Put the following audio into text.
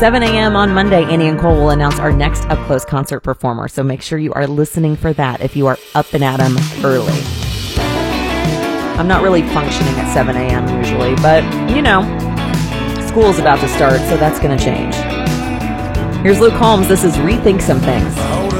7 a.m. on Monday, Annie and Cole will announce our next up-close concert performer, so make sure you are listening for that if you are up and at 'em early. I'm not really functioning at 7 a.m. usually, but, you know, school's about to start, so that's going to change. Here's Luke Combs. This is Rethink Some Things.